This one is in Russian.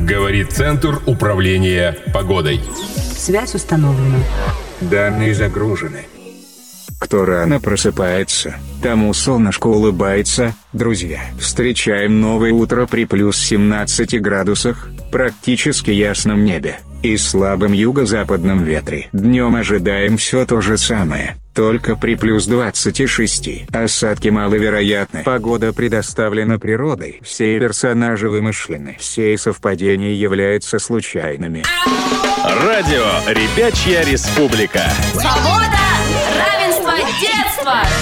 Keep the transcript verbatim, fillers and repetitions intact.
Говорит Центр управления погодой. Связь установлена. Данные загружены. Кто рано просыпается, тому солнышко улыбается. Друзья, встречаем новое утро при плюс семнадцати градусах, практически ясном небе и слабом юго-западном ветре. Днем ожидаем все то же самое, только при плюс двадцати шести. Осадки маловероятны. Погода предоставлена природой. Все персонажи вымышлены. Все совпадения являются случайными. Радио «Ребячья республика». Свобода, равенство, детство.